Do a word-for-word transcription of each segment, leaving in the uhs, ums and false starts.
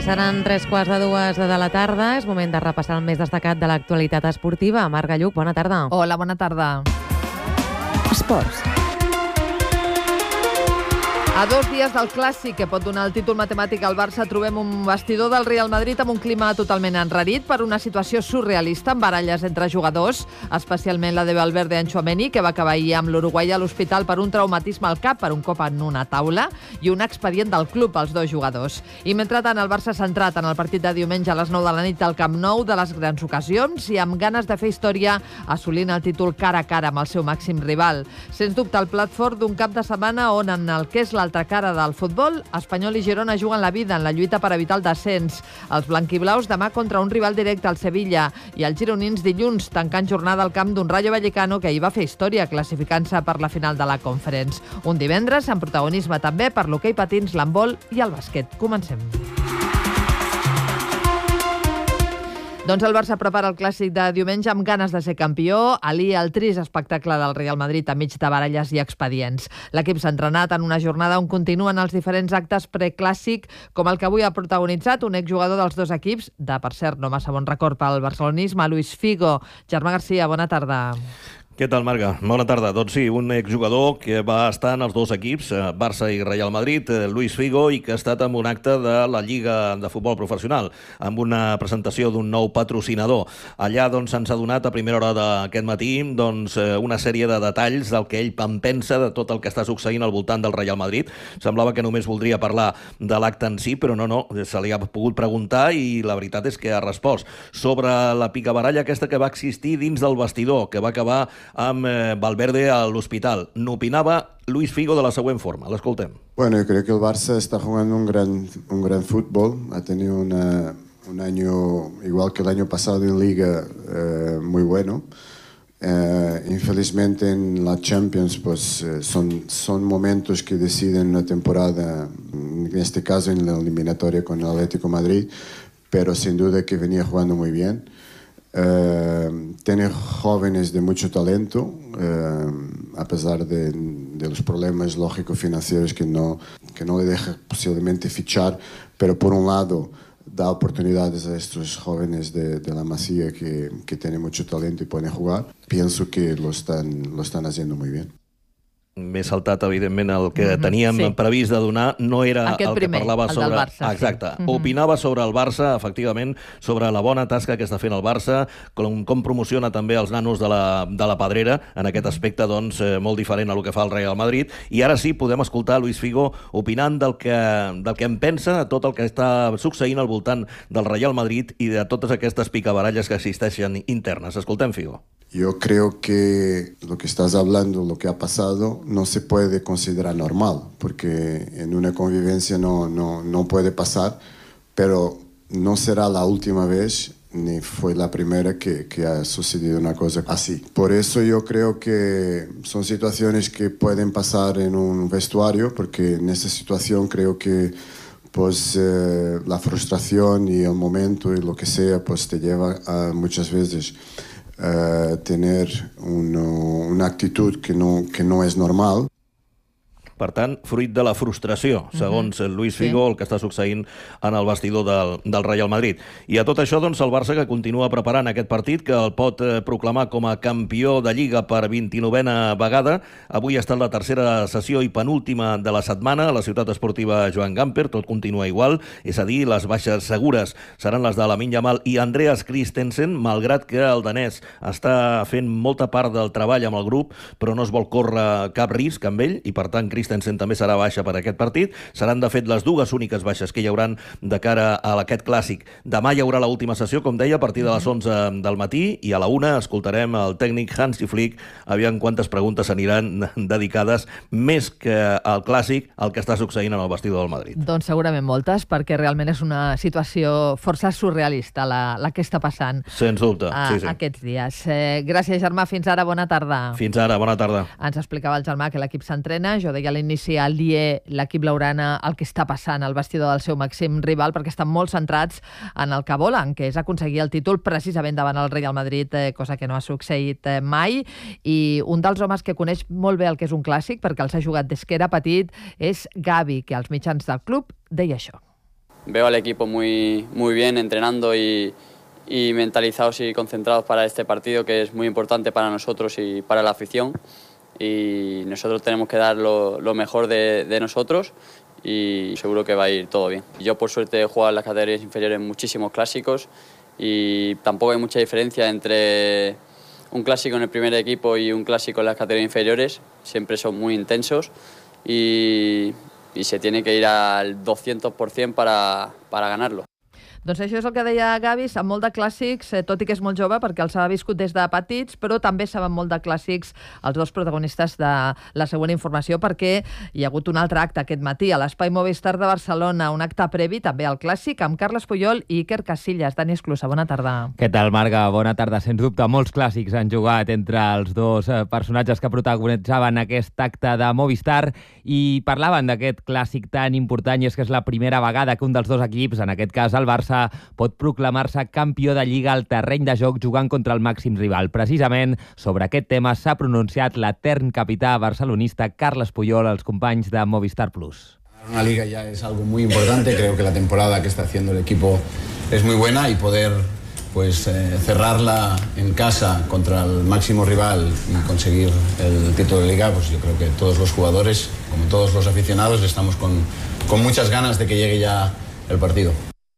Seran tres quarts de dues de la tarda. És moment de repassar el més destacat de l'actualitat esportiva. Marc Galluc, bona tarda. Hola, bona tarda. Esports. A dos dies del clàssic que pot donar el títol matemàtic al Barça, trobem un vestidor del Real Madrid amb un clima totalment enrarit per una situació surrealista amb baralles entre jugadors, especialment la de Valverde Tchouaméni, que va acabar ahir amb l'Uruguai a l'hospital per un traumatisme al cap per un cop en una taula i un expedient del club als dos jugadors. I mentrestant el Barça s'ha centrat en el partit de diumenge a les nou de la nit al Camp Nou, de les grans ocasions i amb ganes de fer història assolint el títol cara a cara amb el seu màxim rival. Sens dubte el plat fort d'un cap de setmana on en el que és l'altra cara del futbol, Espanyol i Girona juguen la vida en la lluita per evitar el descens. Els blanquiblaus demà contra un rival directe al Sevilla i els gironins dilluns tancant jornada al camp d'un Rayo Vallecano que ahir va fer història classificant-se per la final de la Conference. Un divendres amb protagonisme també per l'hoquei patins, l'handbol i el bàsquet. Comencem. Doncs el Barça prepara el clàssic de diumenge amb ganes de ser campió. Alí el trist espectacle del Real Madrid enmig de baralles i expedients. L'equip s'ha entrenat en una jornada on continuen els diferents actes preclàssic, com el que avui ha protagonitzat un exjugador dels dos equips, de, per cert, no massa bon record pel barcelonisme, Luis Figo. Germà Garcia, bona tarda. Què tal, Marga? Bona tarda. Doncs sí, un exjugador que va estar en els dos equips, Barça i Real Madrid, Luis Figo, i que ha estat en un acte de la Lliga de Futbol Professional, amb una presentació d'un nou patrocinador. Allà doncs se'ns ha donat a primera hora d'aquest matí doncs, una sèrie de detalls del que ell en pensa de tot el que està succeint al voltant del Real Madrid. Semblava que només voldria parlar de l'acte en si, però no, no, se li ha pogut preguntar i la veritat és que ha respost sobre la picabaralla aquesta que va existir dins del vestidor, que va acabar amb eh, Valverde a l'hospital. N'opinava Luis Figo de la següent forma. L'escoltem. Bueno, yo creo que el Barça está jugando un gran, un gran fútbol. Ha tenido una, un año, igual que el año pasado en Liga, eh, muy bueno. Eh, infelizmente en la Champions pues, eh, son, son momentos que deciden una temporada, en este caso en la eliminatoria con el Atlético de Madrid, pero sin duda que venía jugando muy bien. Uh, tiene jóvenes de mucho talento, uh, a pesar de, de los problemas lógico-financieros que no, que no le deja posiblemente fichar, pero por un lado da oportunidades a estos jóvenes de, de la Masía que, que tienen mucho talento y pueden jugar. Pienso que lo están, lo están haciendo muy bien. M'he saltat, evidentment, el que mm-hmm, teníem sí. previst de donar, no era Aquest el primer, que parlava el sobre... del Barça, Exacte. Sí. Opinava sobre el Barça, efectivament, sobre la bona tasca que està fent el Barça, com, com promociona també els nanos de la, de la Pedrera, en aquest aspecte, doncs, eh, molt diferent a lo que fa el Real Madrid. I ara sí, podem escoltar Luis Figo opinant del que, del que en pensa, de tot el que està succeint al voltant del Real Madrid i de totes aquestes picabaralles que existeixen internes. Escoltem, Figo. Yo creo que lo que estás hablando, lo que ha pasado, no se puede considerar normal, porque en una convivencia no, no, no puede pasar, pero no será la última vez ni fue la primera que, que ha sucedido una cosa así. Por eso yo creo que son situaciones que pueden pasar en un vestuario, porque en esta situación creo que pues eh, la frustración y el momento y lo que sea pues te lleva a muchas veces Uh, tener uno, una actitud que no, que no es normal. Per tant, fruit de la frustració, segons uh-huh. Luis Figo, sí. el que està succeint en el vestidor del, del Real Madrid. I a tot això, doncs, el Barça que continua preparant aquest partit, que el pot eh, proclamar com a campió de Lliga per vint-i-novena vegada. Avui ha estat la tercera sessió i penúltima de la setmana a la ciutat esportiva Joan Gamper. Tot continua igual, és a dir, les baixes segures seran les de Lamine Yamal i Andreas Christensen, malgrat que el danès està fent molta part del treball amb el grup, però no es vol córrer cap risc amb ell, i per tant Christensen també serà baixa per aquest partit. Seran, de fet, les dues úniques baixes que hi hauran de cara a aquest clàssic. Demà hi haurà l'última sessió, com deia, a partir de les onze del matí, i a la una escoltarem el tècnic Hansi Flick, aviam quantes preguntes aniran dedicades més que al clàssic al que està succeint en el vestidor del Madrid. Doncs segurament moltes, perquè realment és una situació força surrealista la, la que està passant. Sens dubte, a, sí, sí. aquests dies. Eh, gràcies, Germà. Fins ara, bona tarda. Fins ara, bona tarda. Ens explicava el Germà que l'equip s'entrena. Jo deia a l'inici al dia l'equip blaugrana el que està passant al vestidor del seu màxim rival, perquè estan molt centrats en el que volen, que és aconseguir el títol precisament davant el Real Madrid, eh, cosa que no ha succeït eh, mai. I un dels homes que coneix molt bé el que és un clàssic, perquè els ha jugat des que era petit, és Gavi, que als mitjans del club deia això. veo al equipo muy, muy bien entrenando y, y mentalizados y concentrados para este partido, que es muy importante para nosotros y para la afición. Y nosotros tenemos que dar lo, lo mejor de, de nosotros y seguro que va a ir todo bien. Yo por suerte he jugado en las categorías inferiores en muchísimos clásicos y tampoco hay mucha diferencia entre un clásico en el primer equipo y un clásico en las categorías inferiores. Siempre son muy intensos y, y se tiene que ir al doscientos por ciento para, para ganarlo. Doncs això és el que deia Gavi, sap molt de clàssics, tot i que és molt jove perquè els ha viscut des de petits, però també saben molt de clàssics els dos protagonistes de la següent informació, perquè hi ha hagut un altre acte aquest matí a l'Espai Movistar de Barcelona, un acte previ també al clàssic amb Carles Puyol i Iker Casillas. Dani Esclusa, bona tarda. Què tal, Marga? Bona tarda. Sens dubte, molts clàssics han jugat entre els dos personatges que protagonitzaven aquest acte de Movistar i parlaven d'aquest clàssic tan important, i és que és la primera vegada que un dels dos equips, en aquest cas el Barça, pot proclamar-se campió de Lliga al terreny de joc jugant contra el màxim rival. Precisament sobre aquest tema s'ha pronunciat l'etern capità barcelonista Carles Puyol als companys de Movistar Plus. Una liga ya es algo muy importante, creo que la temporada que está haciendo el equipo es muy buena y poder pues eh, cerrarla en casa contra el máximo rival y conseguir el título de Liga, pues yo creo que todos los jugadores, como todos los aficionados, estamos con, con muchas ganas de que llegue ya el partido.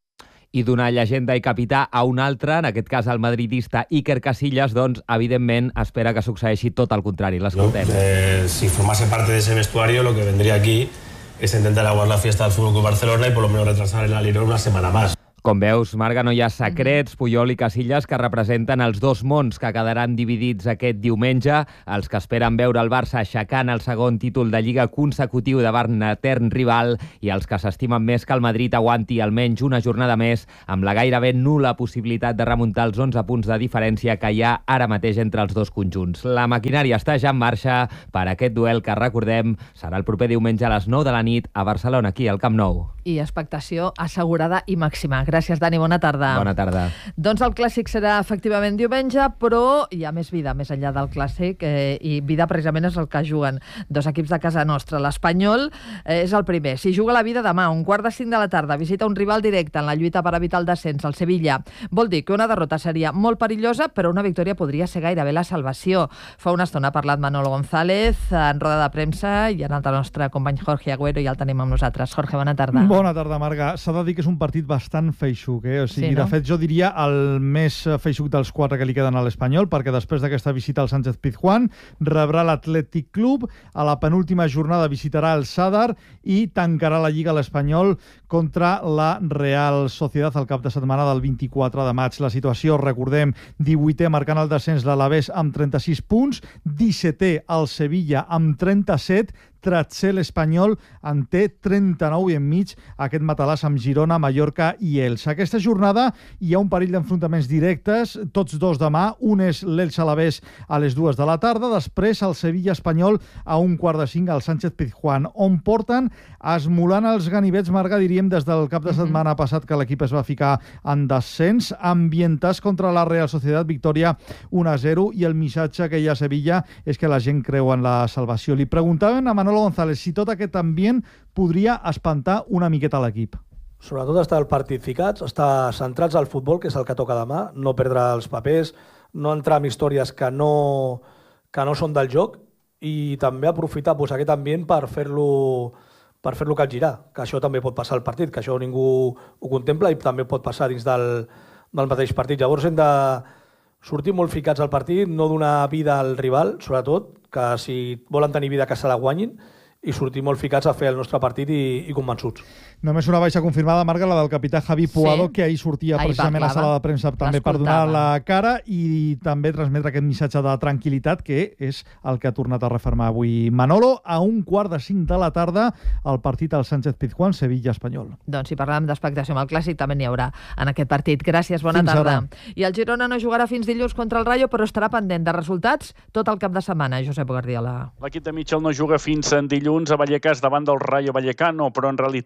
I donar llegenda i capità a un altre, en aquest cas el madridista Iker Casillas, doncs, evidentment, espera que succeeixi tot el contrari. L'escoltem. No, eh, si formase parte de ese vestuario, lo que vendría aquí es intentar aguar la fiesta del Fútbol Club Barcelona y por lo menos retrasar el Alirón una semana más. Com veus, Marga, no hi ha secrets, Puyol i Casillas, que representen els dos mons que quedaran dividits aquest diumenge, els que esperen veure el Barça aixecant el segon títol de Lliga consecutiu davant un etern rival i els que s'estimen més que el Madrid aguanti almenys una jornada més amb la gairebé nul·la possibilitat de remuntar els onze punts de diferència que hi ha ara mateix entre els dos conjunts. La maquinària està ja en marxa per aquest duel que, recordem, serà el proper diumenge a les nou de la nit a Barcelona, aquí al Camp Nou. I expectació assegurada i màxima. Gràcies, Dani. Bona tarda. Bona tarda. Doncs el clàssic serà efectivament diumenge, però hi ha més vida més enllà del clàssic eh, i vida precisament és el que juguen dos equips de casa nostra. L'Espanyol eh, és el primer. Si juga la vida demà, un quart de cinc de la tarda, visita un rival directe en la lluita per evitar el descens, el Sevilla. Vol dir que una derrota seria molt perillosa, però una victòria podria ser gairebé la salvació. Fa una estona ha parlat Manolo González en roda de premsa i ha anat el nostre company Jorge Agüero i ja el tenim amb nosaltres. Jorge, bona tarda. Bona tarda, Marga. S'ha de dir que és un partit bastant feixuc, eh? O sigui, sí, no? De fet, jo diria el més feixuc dels quatre que li queden a l'Espanyol, perquè després d'aquesta visita al Sánchez Pizjuán rebrà l'Atlètic Club, a la penúltima jornada visitarà el Sadar i tancarà la Lliga a l'Espanyol contra la Real Sociedad el cap de setmana del vint-i-quatre de maig. La situació, recordem, divuitè marcant el descens l'Alavés amb trenta-sis punts, dissetè el Sevilla amb trenta-set, tretzè l'Espanyol en té trenta-nou i enmig aquest matalàs amb Girona, Mallorca i Elx. Aquesta jornada hi ha un parell d'enfrontaments directes, tots dos demà. Un és l'Elx Alavés a les dues de la tarda, després el Sevilla Espanyol a un quart de cinc al Sánchez Pizjuán, on porten esmolant els ganivets, Marga, diríem des del cap de setmana passat que l'equip es va ficar en descens, ambientats contra la Real Sociedad, victòria un a zero, i el missatge que hi ha a Sevilla és que la gent creu en la salvació. Li preguntaven a Manolo González si tot aquest ambient podria espantar una miqueta l'equip. Sobretot estar al partit ficats, estar centrats al futbol, que és el que toca demà, no perdre els papers, no entrar en històries que no, que no són del joc, i també aprofitar pues, aquest ambient per fer-lo per fer-lo capgirar, que això també pot passar al partit, que això ningú ho contempla i també pot passar dins del, del mateix partit. Llavors hem de sortir molt ficats al partit, no donar vida al rival, sobretot, que si volen tenir vida que se la guanyin, i sortir molt ficats a fer el nostre partit i, i convençuts. Només una baixa confirmada, Marga, la del capità Javi Puado, sí, que ahir sortia ahir precisament parlava, a sala de premsa també per donar la cara i també transmetre aquest missatge de tranquil·litat, que és el que ha tornat a refermar avui Manolo. A un quart de cinc de la tarda, el partit al Sánchez Pizjuán, Sevilla Espanyol. Doncs si parlàvem d'expectació amb el clàssic, també n'hi haurà en aquest partit. Gràcies, bona fins tarda. Ara. I el Girona no jugarà fins dilluns contra el Rayo, però estarà pendent de resultats tot el cap de setmana. Josep Guardiola. L'equip de Michel no juga fins en dilluns a Vallecas davant del Rayo Vallecano, però en realitat els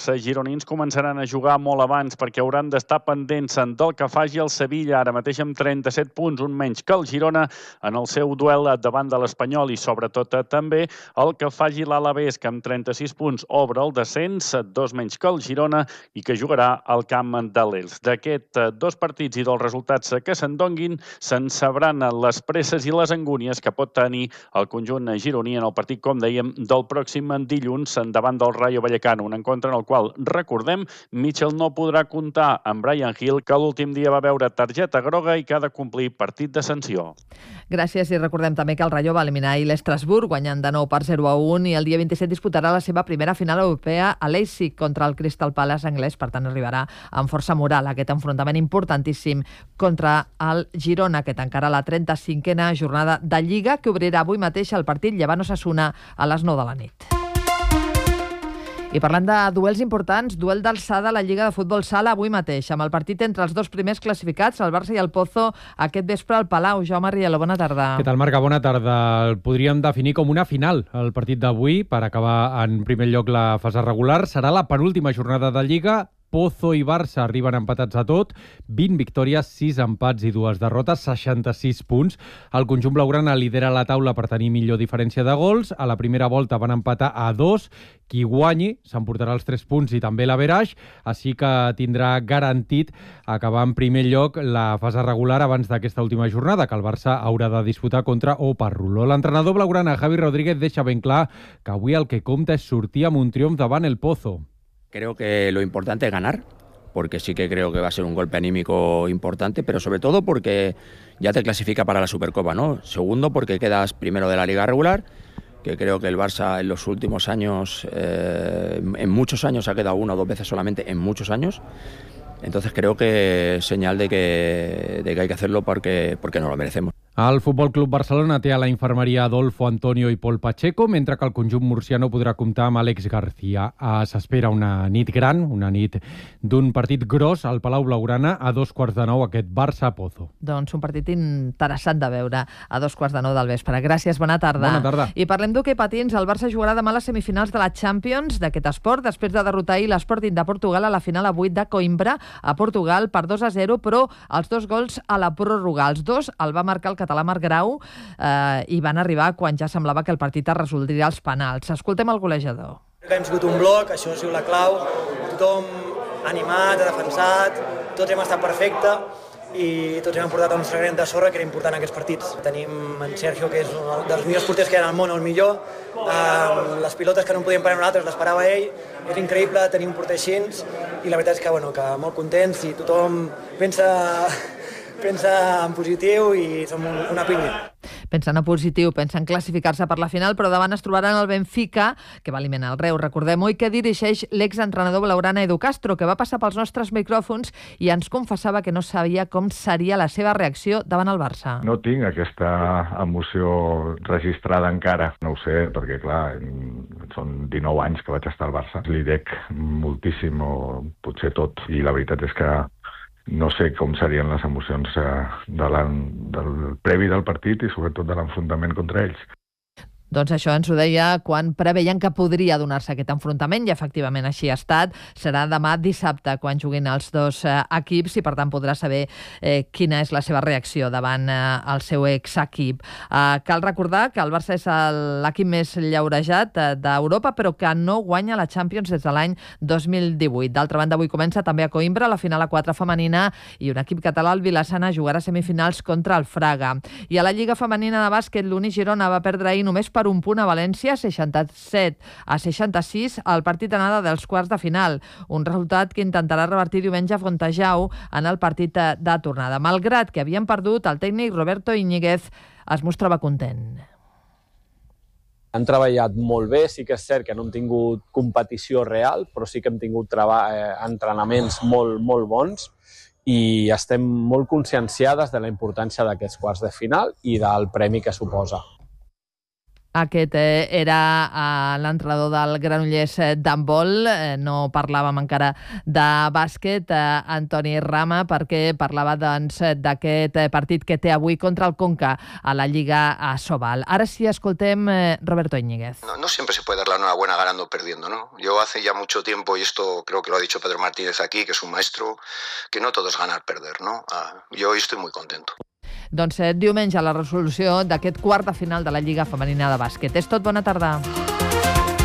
Els gironins començaran a jugar molt abans perquè hauran d'estar pendents del que faci el Sevilla, ara mateix amb trenta-set punts, un menys que el Girona, en el seu duel davant de l'Espanyol, i sobretot també el que faci l'Alavés, que amb trenta-sis punts obre el descens, dos menys que el Girona, i que jugarà al camp de l'Elx. D'aquests dos partits i dels resultats que se'n donguin, se'n sabran les presses i les angúnies que pot tenir el conjunt gironí en el partit, com dèiem, del pròxim dilluns davant del Rayo Vallecano, un encontre en el qual, recordem, Mitchell no podrà comptar amb Bryan Gil, que l'últim dia va veure targeta groga i que ha de complir partit de sanció. Gràcies, i recordem també que el Rayo va eliminar ahir l'Estrasburg, guanyant de nou per zero a un, i el dia vint-i-set disputarà la seva primera final europea a Leipzig contra el Crystal Palace anglès. Per tant, arribarà amb força moral aquest enfrontament importantíssim contra el Girona, que tancarà la trenta-cinquena jornada de Lliga, que obrirà avui mateix el partit Llevant-Osasuna a les nou de la nit. I parlant de duels importants, duel d'alçada a la Lliga de Futbol Sala avui mateix, amb el partit entre els dos primers classificats, el Barça i el Pozo, aquest vespre al Palau. Jaume Rielo, bona tarda. Què tal, Marca? Bona tarda. El podríem definir com una final, el partit d'avui, per acabar en primer lloc la fase regular. Serà la penúltima jornada de Lliga. Pozo i Barça arriben empatats a tot, vint victòries, sis empats i dues derrotes, seixanta-sis punts. El conjunt blaugrana lidera la taula per tenir millor diferència de gols. A la primera volta van empatar a dos. Qui guanyi s'emportarà els tres punts i també l'averaix, així que tindrà garantit acabar en primer lloc la fase regular abans d'aquesta última jornada, que el Barça haurà de disputar contra Oparrulo. L'entrenador blaugrana, Javi Rodríguez, deixa ben clar que avui el que compta és sortir amb un triomf davant el Pozo. Creo que lo importante es ganar, porque sí que creo que va a ser un golpe anímico importante, pero sobre todo porque ya te clasifica para la Supercopa, ¿no? Segundo, porque quedas primero de la Liga regular, que creo que el Barça en los últimos años, eh, en muchos años ha quedado una o dos veces solamente, en muchos años. Entonces creo que es señal de que, de que hay que hacerlo porque, porque nos lo merecemos. El Futbol Club Barcelona té a la infermeria Adolfo Antonio i Pol Pacheco, mentre que el conjunt murcià no podrà comptar amb Àlex García. S'espera una nit gran, una nit d'un partit gros al Palau Blaugrana a dos quarts de nou, aquest Barça-Pozo. Doncs un partit interessant de veure a dos quarts de nou del vespre. Gràcies, bona tarda. Bona tarda. I parlem d'hoquei patins. El Barça jugarà demà a les semifinals de la Champions d'aquest esport, després de derrotar ahir l'Sporting de Portugal a la final a vuit de Coimbra a Portugal per dos a zero, però els dos gols a la pròrroga. Els dos el va marcar el català Marc Grau eh, i van arribar quan ja semblava que el partit es resoldria als penals. Escoltem el golejador. Crec que hem sigut un bloc, això ha sigut la clau, tothom animat, ha defensat, tots hem estat perfecte i tots hem portat el nostre granet de sorra, que era important en aquests partits. Tenim en Sergio, que és un dels millors porters que hi ha al món, el millor. Uh, les pilotes que no podien parar nosaltres les parava ell. És increïble tenir un porter així i la veritat és que, bueno, que molt contents i tothom pensa, pensa en positiu i som una pinya. Pensen en positiu, pensen classificar-se per la final, però davant es trobaran el Benfica, que va eliminar el Reus, recordem-ho, i que dirigeix l'exentrenador blaugrana Edu Castro, que va passar pels nostres micròfons i ens confessava que no sabia com seria la seva reacció davant el Barça. No tinc aquesta emoció registrada encara. No ho sé, perquè, clar, són dinou anys que vaig estar al Barça. Li dec moltíssim, o potser tot, i la veritat és que no sé com serien les emocions de la, del previ del partit i sobretot de l'enfrontament contra ells. Doncs això ens ho deia quan preveien que podria donar-se aquest enfrontament i efectivament així ha estat. Serà demà dissabte quan juguin els dos eh, equips i per tant podrà saber eh, quina és la seva reacció davant eh, el seu ex-equip. Eh, cal recordar que el Barça és l'equip més llaurejat eh, d'Europa però que no guanya la Champions des de l'any dos mil divuit. D'altra banda, avui comença també a Coimbra la final a quatre femenina i un equip català, el Vilassana, jugarà semifinals contra el Fraga. I a la Lliga Femenina de Bàsquet, l'Uni Girona va perdre ahir només per un punt a València, seixanta-set a seixanta-sis, al partit d'anada dels quarts de final. Un resultat que intentarà revertir diumenge a Fontejau en el partit de tornada. Malgrat que havien perdut, el tècnic Roberto Íñiguez es mostrava content. Han treballat molt bé, sí que és cert que no hem tingut competició real, però sí que hem tingut eh, entrenaments molt, molt bons i estem molt conscienciades de la importància d'aquests quarts de final i del premi que suposa. Aquest eh, era eh, l'entrenador del Granollers d'handbol. Eh, no parlàvem encara de bàsquet, eh, Antoni Rama, perquè parlava doncs, d'aquest partit que té avui contra el Conca a la Lliga Asobal. Ara sí, escoltem eh, Roberto Íñiguez. No, no siempre se puede dar la enhorabuena ganando o perdiendo, ¿no? Yo hace ya mucho tiempo, y esto creo que lo ha dicho Pedro Martínez aquí, que es un maestro, que no todo es ganar, perder, ¿no? Ah, yo hoy estoy muy contento. Doncs eh, diumenge la resolució d'aquest quart de final de la Lliga Femenina de Bàsquet. És tot, bona tarda.